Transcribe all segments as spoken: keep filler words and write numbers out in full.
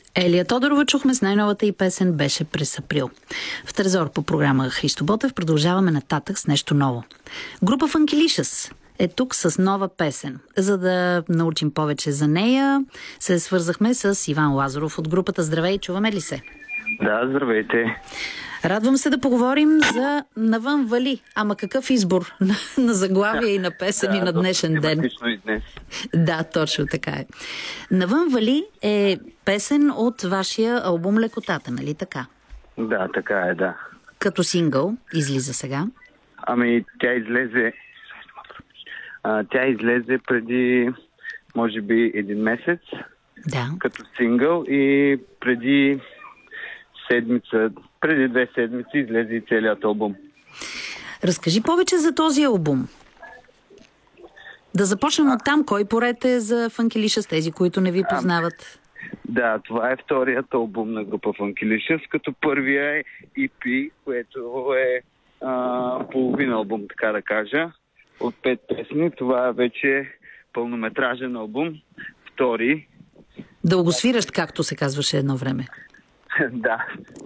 Елия Тодорова чухме с най-новата и песен "Беше през април". В Трезор по програма Христо Ботев продължаваме нататък с нещо ново. Група Funkylicious е тук с нова песен. За да научим повече за нея, се свързахме с Иван Лазаров от групата. Здравей, чуваме ли се? Да, здравейте. Радвам се да поговорим за "Навън вали". Ама какъв избор на, на заглавие и на песен да, и на днешен ден. И днес. Да, точно така е. "Навън вали" е песен от вашия албум "Лекотата", нали така? Да, така е, да. Като сингъл излиза сега? Ами, тя излезе а, тя излезе преди, може би, един месец. Да. Като сингъл и преди седмица, преди две седмици излезе и целият албум. Разкажи повече за този албум. Да започнем от там. Кой поред е за Funkylicious, тези, които не ви познават? Да, това е вторият албум на група Funkylicious, като първия е и пи, което е а, половин албум, така да кажа, от пет песни. Това е вече пълнометражен албум, втори. Дългосвиращ, както се казваше едно време. Да.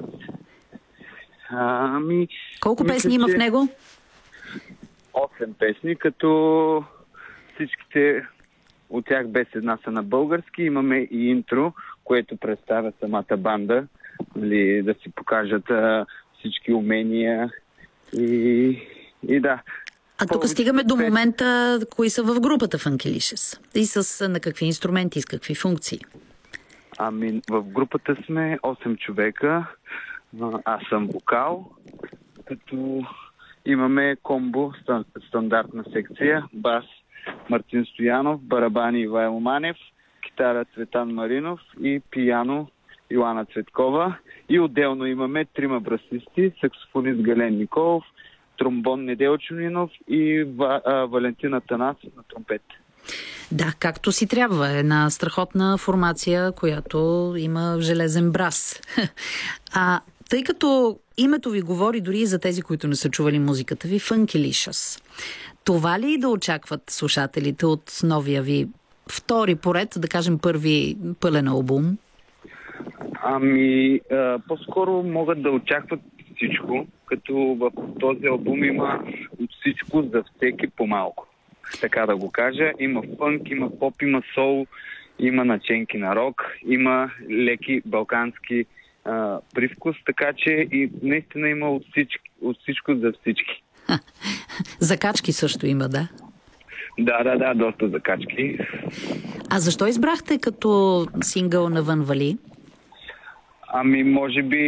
Ами, колко мисля, песни има в него? осем песни, като всичките от тях без една са на български. Имаме и интро, което представя самата банда, нали, да си покажат а, всички умения и, и да. А тук стигаме до момента, кои са в групата Funkylicious. И с на какви инструменти, с какви функции? Ами, в групата сме осем човека. Аз съм вокал, като имаме комбо, стандартна секция, бас Мартин Стоянов, барабани Ивайло Манев, китара Цветан Маринов и пияно Йоана Цветкова. И отделно имаме трима брасисти, саксофонист Гален Николов, тромбон Недел Чунинов и Ва, а, Валентина Танасов на тромпет. Да, както си трябва. Една страхотна формация, която има железен брас. А тъй като името ви говори дори и за тези, които не са чували музиката ви, Funkylicious, това ли да очакват слушателите от новия ви втори поред, да кажем първи пълен албум? Ами, а, по-скоро могат да очакват всичко, като в този албум има от всичко за всеки по-малко. Така да го кажа. Има фънк, има поп, има сол, има наченки на рок, има леки балкански а, привкус, така че и наистина има от, всички, от всичко за всички. Закачки също има, да? Да, да, да, доста закачки. А защо избрахте като сингъл "Навън вали"? Ами, може би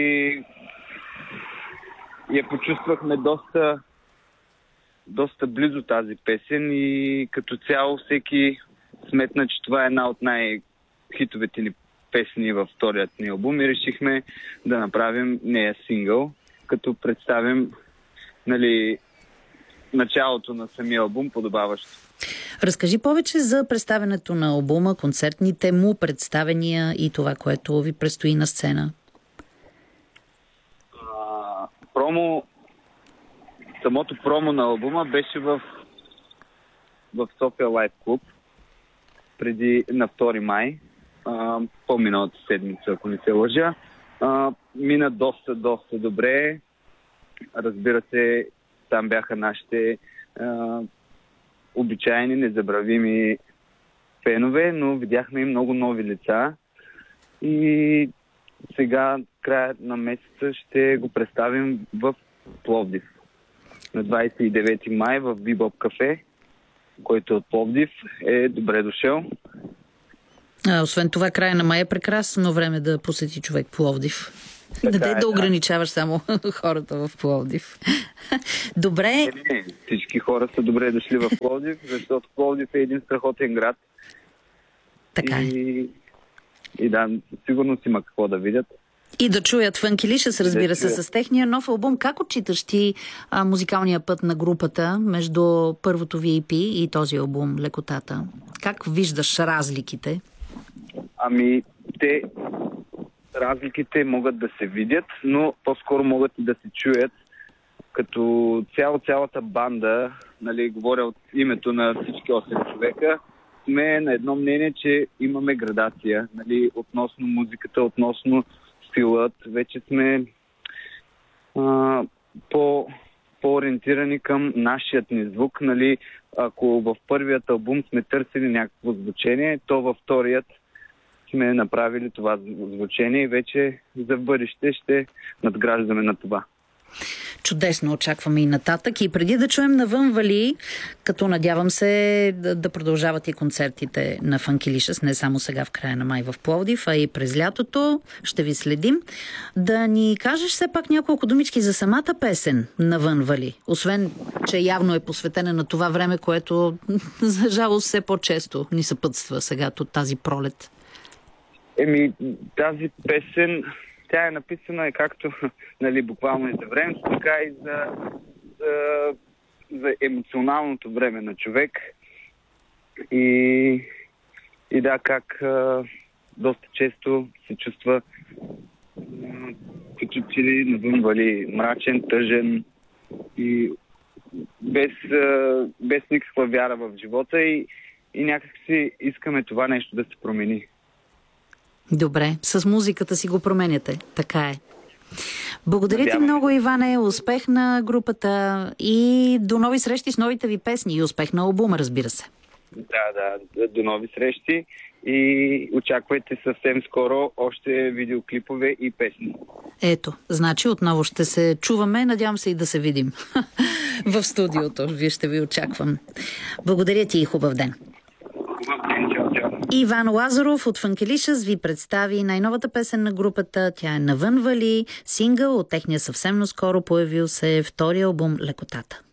я почувствахме доста доста близо тази песен и като цяло всеки сметна, че това е една от най-хитовете ни песни във вторият ни албум и решихме да направим нея сингъл, като представим, нали, началото на самия албум подобаващо. Разкажи повече за представянето на албума, концертните му представения и това, което ви предстои на сцена. А, промо Самото промо на албума беше в, в София Лайф Клуб преди на втори май, а, по-миналата седмица, ако не се лъжа. А, мина доста, доста добре. Разбира се, там бяха нашите а, обичайни, незабравими фенове, но видяхме и много нови лица. И сега, края на месеца, ще го представим в Пловдив. На двадесет и девети май в Бибоп кафе, който е от Пловдив, е добре дошъл. А, освен това, края на май е прекрасно време да посети човек Пловдив. Не дай да, да ограничаваш само хората в Пловдив. Добре. Не, не, всички хора са добре дошли в Пловдив, защото Пловдив е един страхотен град. Така е. И, и да, сигурно си има какво да видят. И да чуят Funkylicious, разбира се, с техния нов албум. Как отчиташ ти а, музикалния път на групата между първото ви и пи и този албум "Лекотата"? Как виждаш разликите? Ами, те разликите могат да се видят, но по-скоро могат и да се чуят. Като цяло, цялата банда, нали, говоря от името на всички осем човека, сме на едно мнение, че имаме градация, нали, относно музиката, относно стилът. Вече сме а, по, по-ориентирани към нашият ни звук. Нали, ако в първият албум сме търсили някакво звучение, то във вторият сме направили това звучение и вече за бъдеще ще надграждаме на това. Чудесно, очакваме и нататък. И преди да чуем Навън вали, като надявам се да, да продължават и концертите на Фанкилишъс, не само сега в края на май в Пловдив, а и през лятото, ще ви следим. Да ни кажеш все пак няколко думички за самата песен Навън вали. Освен, че явно е посветена на това време, което за жалост все по-често ни съпътства сега от тази пролет. Еми, тази песен, тя е написана както, нали, буквално и за времето, така и за, за, за емоционалното време на човек. И, и да, как а, доста често се чувства като че ли навън вали мрачен, тъжен и без, а, без никаква вяра в живота и, и някак си искаме това нещо да се промени. Добре, с музиката си го променяте. Така е. Благодаря Надявам. ти много, Иване. Успех на групата и до нови срещи с новите ви песни и успех на албума, разбира се. Да, да. До нови срещи и очаквайте съвсем скоро още видеоклипове и песни. Ето, значи отново ще се чуваме. Надявам се и да се видим в студиото. Вие ще ви очаквам. Благодаря ти и хубав ден. Иван Лазаров от Фанкилишъс ви представи най-новата песен на групата. Тя е Навън вали, сингъл от техния съвсем наскоро появил се втори албум Лекотата.